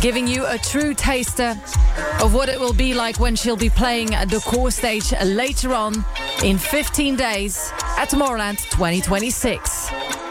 giving you a true taster of what it will be like when she'll be playing the core stage later on in 15 days at Tomorrowland 2026.